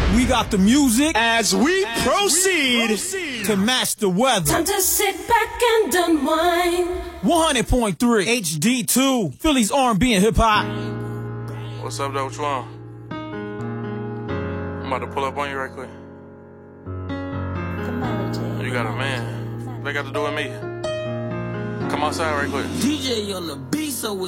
We got the music as we proceed to match the weather. Time to sit back and unwind. 100.3 HD2, Philly's R&B and hip hop. What's up, though? What you want? I'm about to pull up on you right quick. You got a man. They got to do with me. Come outside right quick. DJ on the beat, so